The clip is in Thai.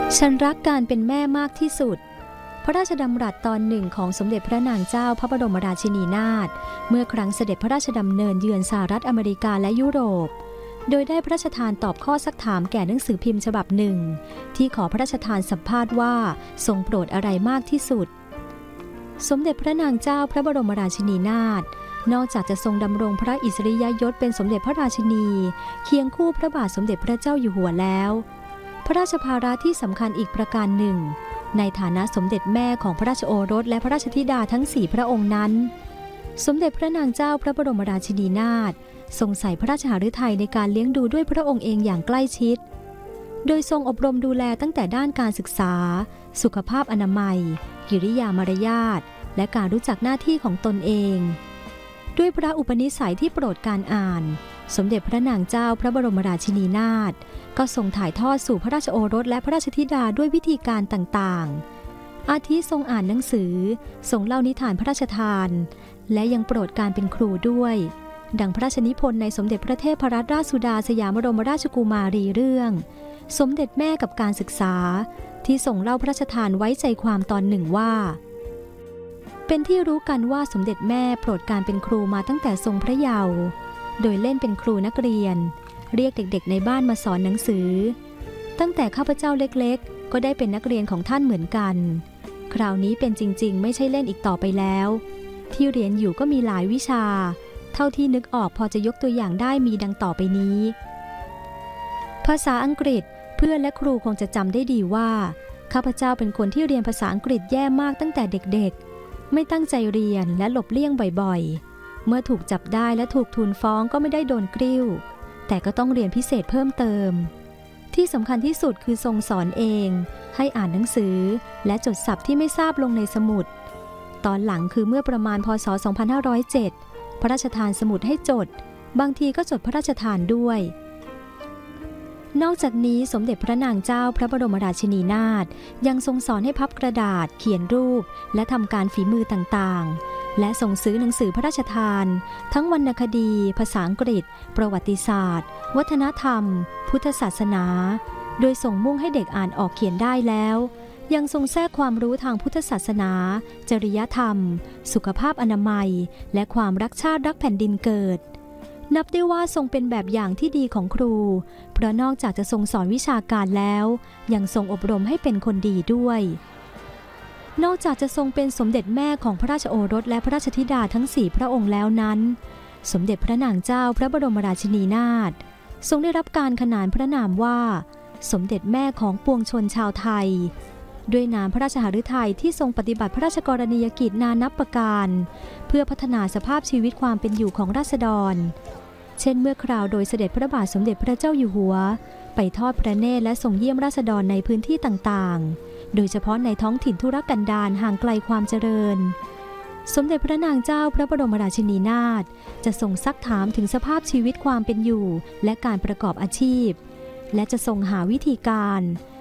ฉันรักการเป็นแม่มากที่สุดพระราชดำรัสตอนหนึ่งของสมเด็จพระนางเจ้าพระบรมราชินีนาถเมื่อครั้งเสด็จพระราชดำเนินเยือนสหรัฐอเมริกาและยุโรปโดยได้พระราชทานตอบข้อซักถามแก่หนังสือพิมพ์ฉบับหนึ่งที่ขอพระราชทานสัมภาษณ์ว่าทรงโปรดอะไรมากที่สุดสมเด็จพระนางเจ้าพระบรมราชินีนาถนอกจากจะทรงดำรงพระอิสริยยศเป็นสมเด็จพระราชินีเคียงคู่พระบาทสมเด็จพระเจ้าอยู่หัวแล้วพระราชภาระที่สำคัญอีกประการหนึ่งในฐานะสมเด็จแม่ของพระราชโอรสและพระราชธิดาทั้ง4พระองค์นั้นสมเด็จพระนางเจ้าพระบรมราชินีนาถทรงใส่พระราชหฤทัยในการเลี้ยงดูด้วยพระองค์เองอย่างใกล้ชิดโดยทรงอบรมดูแลตั้งแต่ด้านการศึกษาสุขภาพอนามัยกิริยามารยาทและการรู้จักหน้าที่ของตนเองด้วยพระอุปนิสัยที่โปรดการอ่านสมเด็จพระนางเจ้าพระบรมราชินีนาถก็ทรงถ่ายทอดสู่พระราชโอรสและพระราชธิดาด้วยวิธีการต่างๆอาทิทรงอ่านหนังสือทรงเล่านิทานพระราชทานและยังโปรดการเป็นครูด้วยดังพระราชนิพนธ์ในสมเด็จพระเทพรัตนราชสุดาสยามบรมราชกุมารีเรื่องสมเด็จแม่กับการศึกษาที่ทรงเล่าพระราชทานไว้ใจความตอนหนึ่งว่าเป็นที่รู้กันว่าสมเด็จแม่โปรดการเป็นครูมาตั้งแต่ทรงพระเยาว์โดยเล่นเป็นครูนักเรียนเรียกเด็กๆในบ้านมาสอนหนังสือตั้งแต่ข้าพเจ้าเล็กๆก็ได้เป็นนักเรียนของท่านเหมือนกันคราวนี้เป็นจริงๆไม่ใช่เล่นอีกต่อไปแล้วที่เรียนอยู่ก็มีหลายวิชาเท่าที่นึกออกพอจะยกตัวอย่างได้มีดังต่อไปนี้ภาษาอังกฤษเพื่อนและครูคงจะจำได้ดีว่าข้าพเจ้าเป็นคนที่เรียนภาษาอังกฤษแย่มากตั้งแต่เด็กๆไม่ตั้งใจเรียนและหลบเลี่ยงบ่อยๆเมื่อถูกจับได้และถูกทูลฟ้องก็ไม่ได้โดนกริ้วแต่ก็ต้องเรียนพิเศษเพิ่มเติมที่สำคัญที่สุดคือทรงสอนเองให้อ่านหนังสือและจดศัพท์ที่ไม่ทราบลงในสมุดตอนหลังคือเมื่อประมาณพ.ศ. 2507พระราชทานสมุดให้จดบางทีก็จดพระราชทานด้วยนอกจากนี้สมเด็จพระนางเจ้าพระบรมราชินีนาถยังทรงสอนให้พับกระดาษเขียนรูปและทำการฝีมือต่างๆและส่งซื้อหนังสือพระราชทานทั้งวรรณคดีภาษาอังกฤษประวัติศาสตร์วัฒนธรรมพุทธศาสนาโดยส่งมุ่งให้เด็กอ่านออกเขียนได้แล้วยังทรงแทรกความรู้ทางพุทธศาสนาจริยธรรมสุขภาพอนามัยและความรักชาติรักแผ่นดินเกิดนับได้ว่าทรงเป็นแบบอย่างที่ดีของครูเพราะนอกจากจะทรงสอนวิชาการแล้วยังทรงอบรมให้เป็นคนดีด้วยนอกจากจะทรงเป็นสมเด็จแม่ของพระราชโอรสและพระราชธิดาทั้ง4พระองค์แล้วนั้นสมเด็จพระนางเจ้าพระบรมราชินีนาถทรงได้รับการขนานพระนามว่าสมเด็จแม่ของปวงชนชาวไทยด้วยนามพระราชหฤทัยที่ทรงปฏิบัติพระราชกรณียกิจนานับประการเพื่อพัฒนาสภาพชีวิตความเป็นอยู่ของราษฎรเช่นเมื่อคราวโดยเสด็จพระบาทสมเด็จพระเจ้าอยู่หัวไปทอดพระเนตรและทรงเยี่ยมราษฎรในพื้นที่ต่างๆโดยเฉพาะในท้องถิ่นทุรกันดารห่างไกลความเจริญสมเด็จพระนางเจ้าพระบรมราชินีนาถจะทรงซักถามถึงสภาพชีวิตความเป็นอยู่และการประกอบอาชีพและจะทรงหาวิธีการ